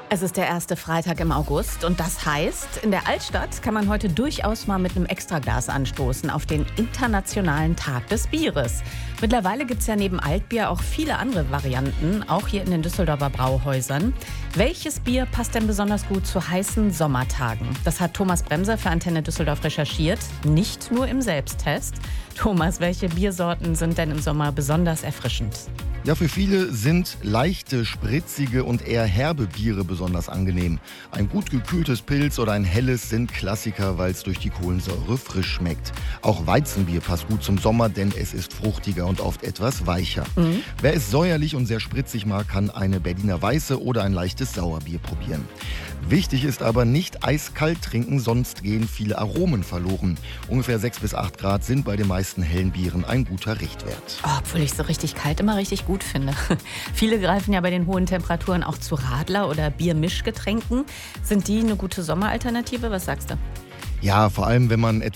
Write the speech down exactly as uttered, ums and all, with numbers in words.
Es ist der erste Freitag im August und das heißt, in der Altstadt kann man heute durchaus mal mit einem Extraglas anstoßen auf den Internationalen Tag des Bieres. Mittlerweile gibt es ja neben Altbier auch viele andere Varianten, auch hier in den Düsseldorfer Brauhäusern. Welches Bier passt denn besonders gut zu heißen Sommertagen? Das hat Thomas Bremser für Antenne Düsseldorf recherchiert, nicht nur im Selbsttest. Thomas, welche Biersorten sind denn im Sommer besonders erfrischend? Ja, für viele sind leichte, spritzige und eher herbe Biere besonders angenehm. Ein gut gekühltes Pilz oder ein helles sind Klassiker, weil es durch die Kohlensäure frisch schmeckt. Auch Weizenbier passt gut zum Sommer, denn es ist fruchtiger und oft etwas weicher. Mhm. Wer es säuerlich und sehr spritzig mag, kann eine Berliner Weiße oder ein leichtes Sauerbier probieren. Wichtig ist aber nicht eiskalt trinken, sonst gehen viele Aromen verloren. Ungefähr sechs bis acht Grad sind bei den meisten hellen Bieren ein guter Richtwert. Oh, obwohl ich so richtig kalt immer richtig gut finde. Viele greifen ja bei den hohen Temperaturen auch zu Radler oder Biermischgetränken. Sind die eine gute Sommeralternative? Was sagst du? Ja, vor allem wenn man